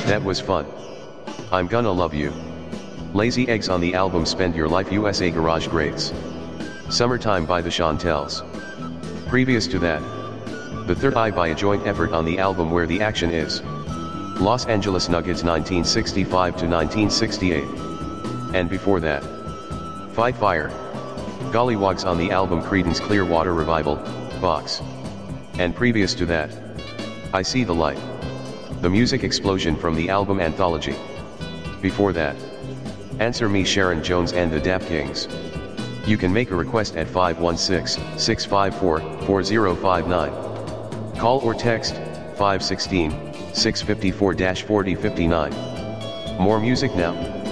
That was fun. I'm Gonna Love You. Lazy Eggs on the album Spend Your Life USA Garage Greats. Summertime by the Chantels. Previous to that, The Third Eye by a joint effort on the album Where the Action Is. Los Angeles Nuggets 1965 to 1968. And before that, Fight Fire. Gollywogs on the album Creedence Clearwater Revival, Box. And previous to that, I See the Light. The music explosion from the album Anthology. Before that, Answer Me Sharon Jones and the Dap Kings. You can make a request at 516-654-4059. Call or text 516-654-4059. More music now.